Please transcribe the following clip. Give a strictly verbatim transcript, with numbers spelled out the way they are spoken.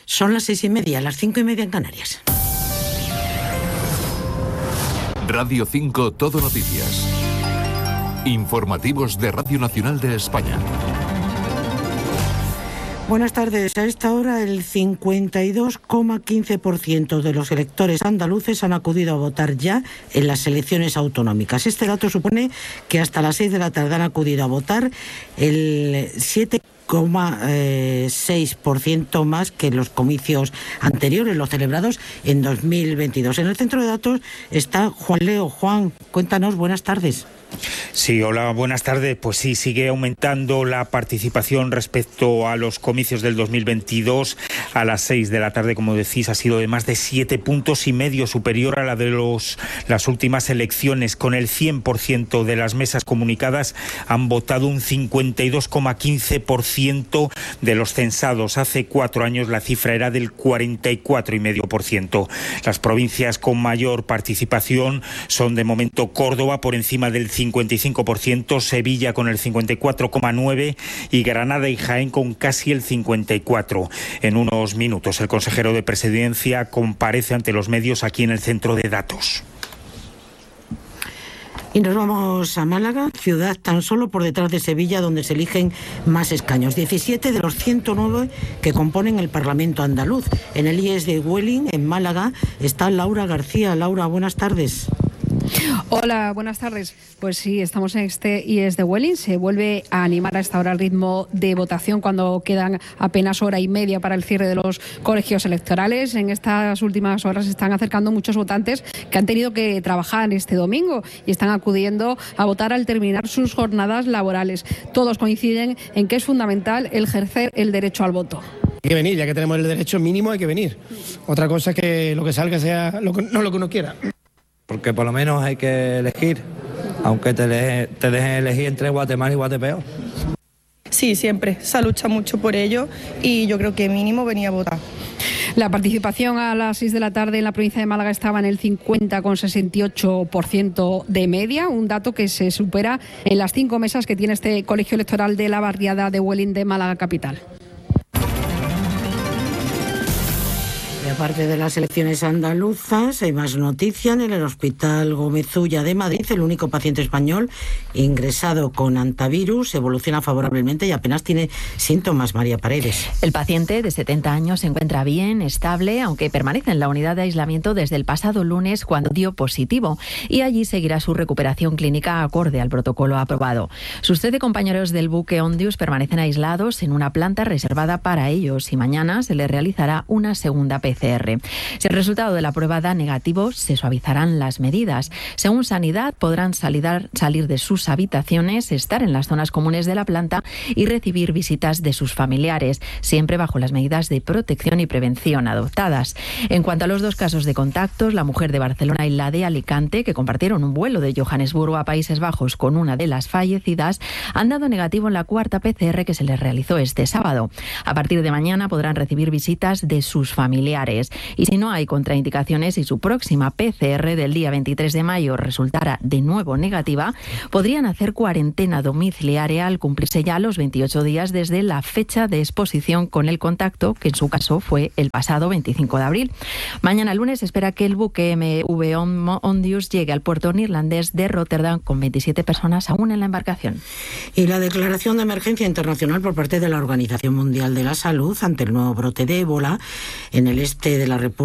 Son las seis y media, las cinco y media en Canarias. Radio cinco Todo Noticias. Informativos de Radio Nacional de España. Buenas tardes. A esta hora el cincuenta y dos coma quince por ciento de los electores andaluces han acudido a votar ya en las elecciones autonómicas. Este dato supone que hasta las seis de la tarde han acudido a votar el siete coma seis por ciento más que en los comicios anteriores, los celebrados en dos mil veintidós. En el centro de datos está Juan Leo. Juan, cuéntanos, buenas tardes. Sí, hola, buenas tardes. Pues sí, sigue aumentando la participación respecto a los comicios del dos mil veintidós. A las seis de la tarde, como decís, ha sido de más de siete puntos y medio superior a la de los, las últimas elecciones. Con el cien por ciento de las mesas comunicadas han votado un cincuenta y dos coma quince por ciento de los censados. Hace cuatro años la cifra era del cuarenta y cuatro coma cinco por ciento. Las provincias con mayor participación son de momento Córdoba por encima del cincuenta y cinco por ciento, Sevilla con el cincuenta y cuatro coma nueve por ciento y Granada y Jaén con casi el cincuenta y cuatro por ciento. En unos minutos el consejero de Presidencia comparece ante los medios aquí en el centro de datos. Y nos vamos a Málaga, ciudad tan solo por detrás de Sevilla, donde se eligen más escaños. diecisiete de los ciento nueve que componen el Parlamento andaluz. En el I E S de Welling, en Málaga, está Laura García. Laura, buenas tardes. Hola, buenas tardes. Pues sí, estamos en este I E S de Welling. Se vuelve a animar a esta hora el ritmo de votación cuando quedan apenas hora y media para el cierre de los colegios electorales. En estas últimas horas se están acercando muchos votantes que han tenido que trabajar este domingo y están acudiendo a votar al terminar sus jornadas laborales. Todos coinciden en que es fundamental el ejercer el derecho al voto. Hay que venir, ya que tenemos el derecho mínimo hay que venir. Otra cosa es que lo que salga sea lo que, no lo que uno quiera. Porque por lo menos hay que elegir, aunque te, le, te dejen elegir entre Guatemala y Guatepeor. Sí, siempre. Se lucha mucho por ello y yo creo que mínimo venía a votar. La participación a las seis de la tarde en la provincia de Málaga estaba en el cincuenta coma sesenta y ocho por ciento de media, un dato que se supera en las cinco mesas que tiene este colegio electoral de la barriada de Welling de Málaga capital. Y aparte de las elecciones andaluzas, hay más noticias. En el Hospital Gómez Ulla de Madrid, el único paciente español ingresado con antivirus evoluciona favorablemente y apenas tiene síntomas. María Paredes. El paciente de setenta años se encuentra bien, estable, aunque permanece en la unidad de aislamiento desde el pasado lunes cuando dio positivo, y allí seguirá su recuperación clínica acorde al protocolo aprobado. Sus trece compañeros del buque Ondius permanecen aislados en una planta reservada para ellos y mañana se les realizará una segunda P C R. Si el resultado de la prueba da negativo, se suavizarán las medidas. Según Sanidad, podrán salir, salir de sus habitaciones, estar en las zonas comunes de la planta y recibir visitas de sus familiares, siempre bajo las medidas de protección y prevención adoptadas. En cuanto a los dos casos de contactos, la mujer de Barcelona y la de Alicante, que compartieron un vuelo de Johannesburgo a Países Bajos con una de las fallecidas, han dado negativo en la cuarta P C R que se les realizó este sábado. A partir de mañana podrán recibir visitas de sus familiares. Y si no hay contraindicaciones y su próxima P C R del día veintitrés de mayo resultara de nuevo negativa, podrían hacer cuarentena domiciliaria al cumplirse ya los veintiocho días desde la fecha de exposición con el contacto, que en su caso fue el pasado veinticinco de abril. Mañana lunes se espera que el buque M V Ondius llegue al puerto neerlandés de Rotterdam con veintisiete personas aún en la embarcación. Y la declaración de emergencia internacional por parte de la Organización Mundial de la Salud ante el nuevo brote de ébola en el este de la República